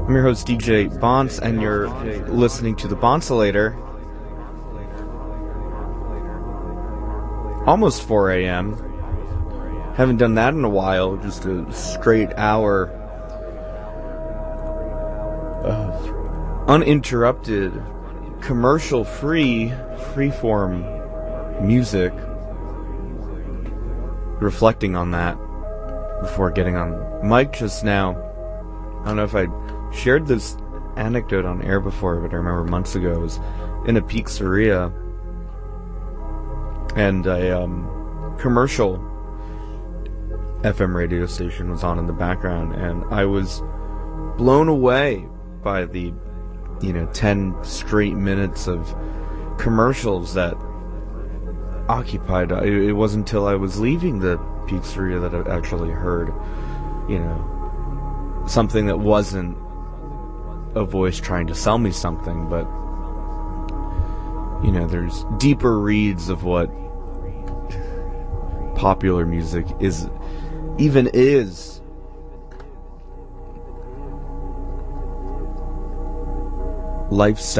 I'm your host, DJ Bonce, and you're listening to The Bonsolator. Almost 4 a.m. Haven't done that in a while, just a straight hour of uninterrupted, commercial-free, freeform music. Reflecting on that before getting on mic just now. I don't know if I shared this anecdote on air before, but I remember months ago I was in a pizzeria and a commercial FM radio station was on in the background, and I was blown away by the 10 straight minutes of commercials that occupied. It wasn't until I was leaving the pizzeria that I actually heard something that wasn't a voice trying to sell me something, but there's deeper reads of what popular music is lifestyle